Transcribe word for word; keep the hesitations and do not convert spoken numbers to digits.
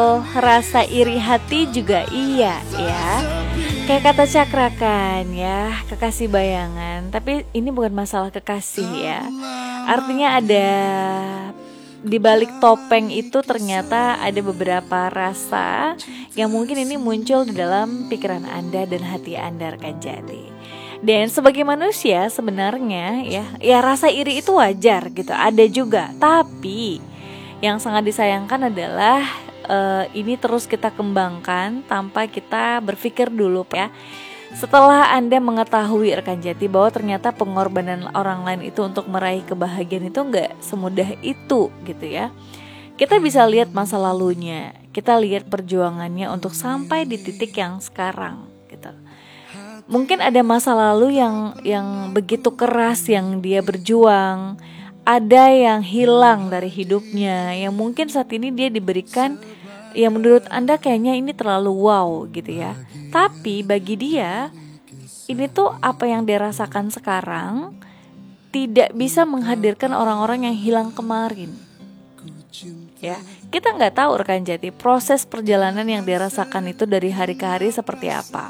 Rasa iri hati juga iya ya. Kayak kata Cakra kan ya, kekasih bayangan. Tapi ini bukan masalah kekasih ya. Artinya ada di balik topeng itu ternyata ada beberapa rasa yang mungkin ini muncul di dalam pikiran Anda dan hati Anda, rekan Jati. Dan sebagai manusia sebenarnya ya, ya rasa iri itu wajar gitu, ada juga. Tapi yang sangat disayangkan adalah uh, ini terus kita kembangkan tanpa kita berpikir dulu ya. Setelah Anda mengetahui, rekan Jati, bahwa ternyata pengorbanan orang lain itu untuk meraih kebahagiaan itu gak semudah itu gitu ya. Kita bisa lihat masa lalunya, kita lihat perjuangannya untuk sampai di titik yang sekarang gitu. Mungkin ada masa lalu yang yang begitu keras yang dia berjuang, ada yang hilang dari hidupnya, yang mungkin saat ini dia diberikan yang menurut Anda kayaknya ini terlalu wow gitu ya. Tapi bagi dia, ini tuh apa yang dia rasakan sekarang tidak bisa menghadirkan orang-orang yang hilang kemarin. Ya, kita nggak tahu, rekan Jati, proses perjalanan yang dia rasakan itu dari hari ke hari seperti apa.